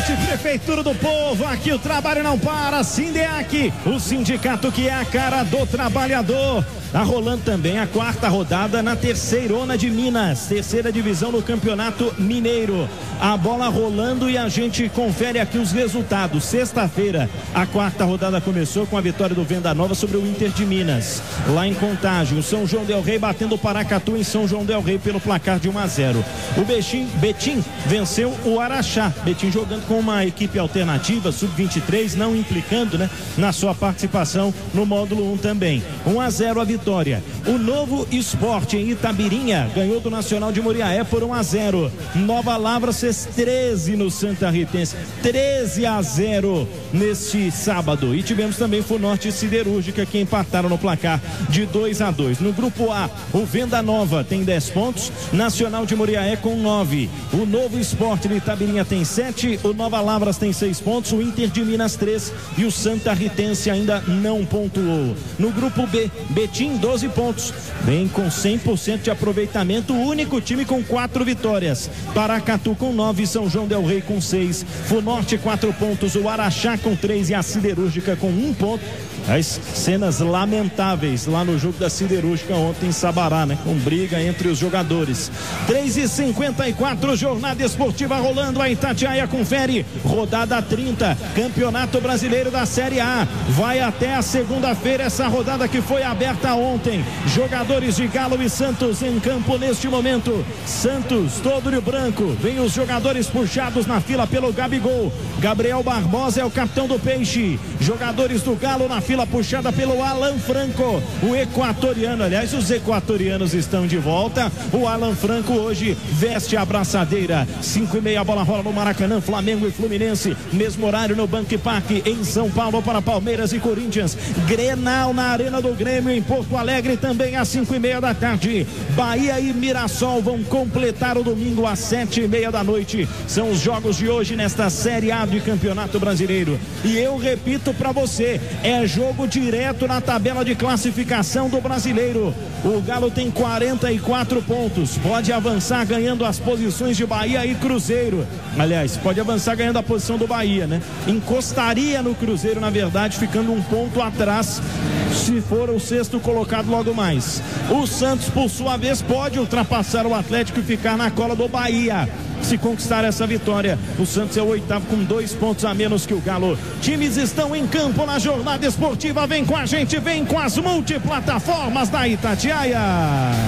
Esporte, Prefeitura do Povo, aqui o trabalho não para, Sindeac, o sindicato que é a cara do trabalhador. Tá rolando também a quarta rodada na Terceirona de Minas, terceira divisão do Campeonato Mineiro. A bola rolando e a gente confere aqui os resultados. Sexta-feira, a quarta rodada começou com a vitória do Venda Nova sobre o Inter de Minas. Lá em Contagem, o São João del Rei batendo o Paracatu em São João del Rei pelo placar de 1-0. O Betim venceu o Araxá. Betim jogando com uma equipe alternativa, sub-23, não implicando, né, na sua participação no módulo 1 também. 1-0 a vitória. O Novo Esporte em Itabirinha ganhou do Nacional de Muriaé por 1-0. Nova Lavras fez 13 no Santa Ritense, 13-0 neste sábado. E tivemos também Funorte e Siderúrgica que empataram no placar de 2-2. No grupo A, o Venda Nova tem 10 pontos, Nacional de Muriaé com 9. O Novo Esporte de Itabirinha tem 7, o Nova Lavras tem 6 pontos, o Inter de Minas 3 e o Santa Ritense ainda não pontuou. No grupo B, Betim 12 pontos, bem com 100% de aproveitamento, o único time com 4 vitórias. Paracatu com 9, São João del Rei com 6, Funorte 4 pontos, o Araxá com 3 e a Siderúrgica com 1 ponto. As cenas lamentáveis lá no jogo da Siderúrgica ontem em Sabará, né? Com briga entre os jogadores. 3h54, jornada esportiva rolando. A Itatiaia confere rodada 30, Campeonato Brasileiro da Série A. Vai até a segunda-feira essa rodada que foi aberta ontem. Jogadores de Galo e Santos em campo neste momento. Santos, todo de branco. Vem os jogadores puxados na fila pelo Gabigol. Gabriel Barbosa é o capitão do Peixe. Jogadores do Galo na fila puxada pelo Alan Franco, o equatoriano. Aliás, os equatorianos estão de volta. O Alan Franco hoje veste a abraçadeira. 5h30, a bola rola no Maracanã, Flamengo e Fluminense, mesmo horário no Banco Parque em São Paulo para Palmeiras e Corinthians. Grenal na Arena do Grêmio em Porto Alegre também às 5h30 da tarde. Bahia e Mirassol vão completar o domingo às 7h30 da noite. São os jogos de hoje nesta Série A do Campeonato Brasileiro. E eu repito para você, é jogo direto na tabela de classificação do Brasileiro. O Galo tem 44 pontos, pode avançar ganhando as posições de Bahia e Cruzeiro. Aliás, pode avançar ganhando a posição do Bahia, né? Encostaria no Cruzeiro, na verdade, ficando um ponto atrás se for o sexto colocado logo mais. O Santos, por sua vez, pode ultrapassar o Atlético e ficar na cola do Bahia. Se conquistar essa vitória, o Santos é o oitavo com 2 pontos a menos que o Galo. Times estão em campo na jornada esportiva. Vem com a gente, vem com as multiplataformas da Itatiaia.